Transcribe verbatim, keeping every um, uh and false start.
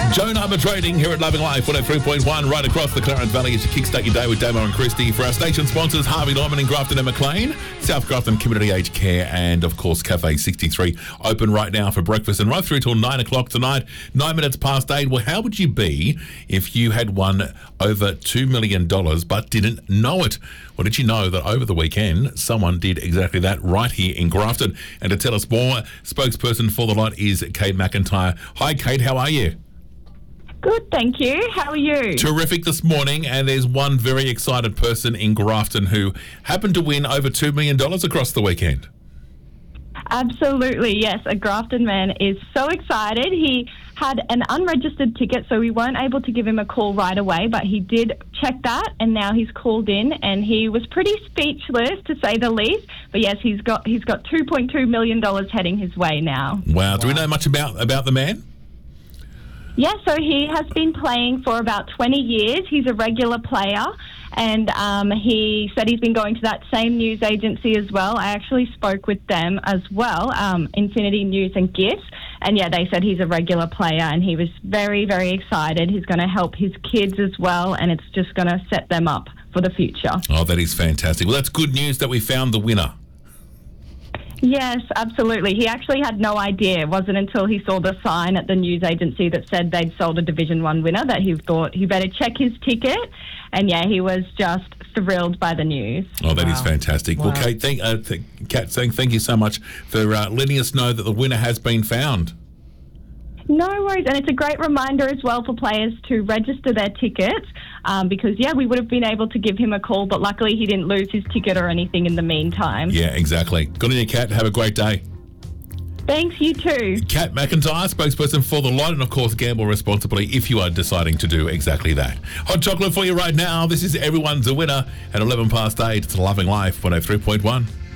Joan Arbitrating here at Loving Life, one oh three point one, right across the Clarence Valley as you kickstart your day with Damo and Christy. For our station sponsors, Harvey Norman in Grafton and McLean, South Grafton Community Aged Care, and of course Cafe sixty-three, open right now for breakfast and right through till nine o'clock tonight, nine minutes past eight. Well, how would you be if you had won over two million dollars but didn't know it? Well, did you know that over the weekend, someone did exactly that right here in Grafton? And to tell us more, spokesperson for the lot is Kate McIntyre. Hi, Kate, how are you? Good, thank you. How are you? Terrific this morning, and there's one very excited person in Grafton who happened to win over two million dollars across the weekend. Absolutely, yes. A Grafton man is so excited. He had an unregistered ticket, so we weren't able to give him a call right away, but he did check that, and now he's called in, and he was pretty speechless, to say the least. But yes, he's got he's got two point two million dollars heading his way now. Wow. Do we know much about, about the man? Yeah, so he has been playing for about twenty years. He's a regular player, and um, he said he's been going to that same news agency as well. I actually spoke with them as well, um, Infinity News and Gifts, and yeah, they said he's a regular player, and he was very, very excited. He's going to help his kids as well, and it's just going to set them up for the future. Oh, that is fantastic. Well, that's good news that we found the winner. Yes, absolutely. He actually had no idea. It wasn't until he saw the sign at the news agency that said they'd sold a Division One winner that he thought he better check his ticket. And yeah, he was just thrilled by the news. Oh, that Wow. is fantastic. Wow. Well, Kate, thank, uh, th- Kat, saying thank you so much for uh, letting us know that the winner has been found. No worries, and it's a great reminder as well for players to register their tickets um, because, yeah, we would have been able to give him a call, but luckily he didn't lose his ticket or anything in the meantime. Yeah, exactly. Good on you, Kat. Have a great day. Thanks, you too. Kat McIntyre, spokesperson for the lot, and of course, gamble responsibly if you are deciding to do exactly that. Hot chocolate for you right now. This is Everyone's a Winner at eleven past eight. It's Loving Life, one oh three point one.